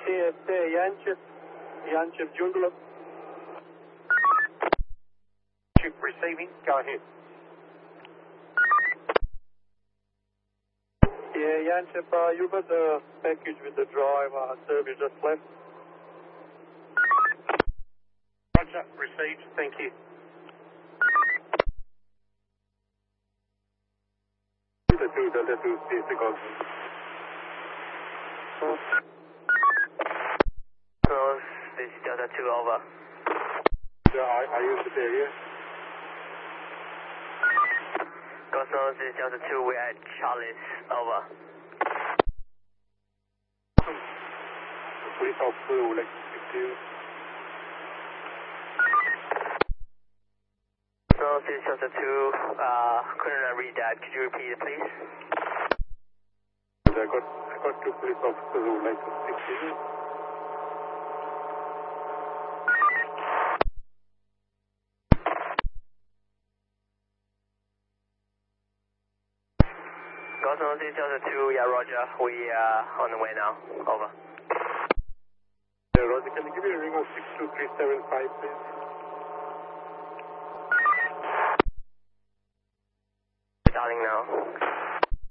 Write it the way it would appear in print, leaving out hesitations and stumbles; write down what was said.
TFT Yanchev Joondalup. Chip receiving, go ahead. Yeah, Yanchev, you got the package with the drive, service just left. Roger, received, thank you. Delta 2, please take off. Close, this is Delta 2, over. Are you in this area? Cosmos, this is Delta 2, we're at Charles, over. The police officer would like to speak to you. Cosmos, this is Delta 2, couldn't read that, could you repeat it please? I got two police officers who would like to speak to you. Cosmos, this is Delta 2, yeah, roger, we are on the way now, over. Yeah, Roger, can you give me a ring on 62375, please?